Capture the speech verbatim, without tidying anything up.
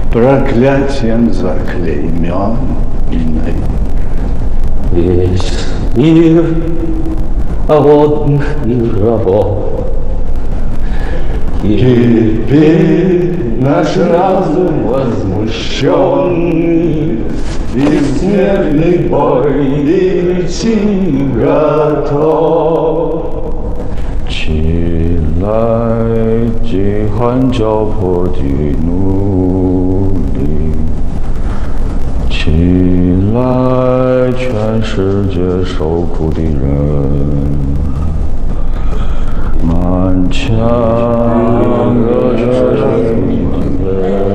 проклятием заклейменной. Весь мир голодных и рабов. Теперь наш разум возмущенный, бессмертный бой идти готов. 起来，饥寒交迫的奴隶！起来，全世界受苦的人！满腔热血